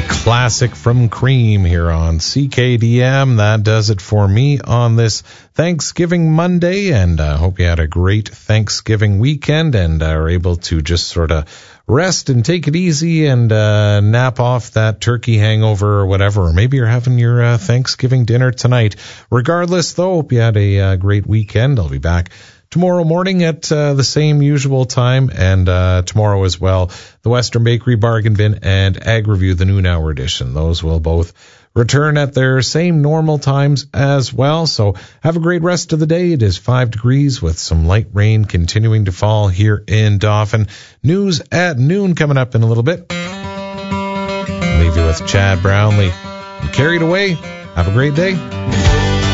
classic from Cream here on CKDM. That does it for me on this Thanksgiving Monday, and I hope you had a great Thanksgiving weekend and are able to just sort of rest and take it easy and nap off that turkey hangover or whatever. Or maybe you're having your Thanksgiving dinner tonight. Regardless, though, hope you had a great weekend. I'll be back tomorrow morning at the same usual time, and tomorrow as well, the Western Bakery Bargain Bin and Ag Review, the noon hour edition. Those will both return at their same normal times as well. So have a great rest of the day. It is 5 degrees with some light rain continuing to fall here in Dauphin. News at noon coming up in a little bit. I'll leave you with Chad Brownlee. Carried away. Have a great day.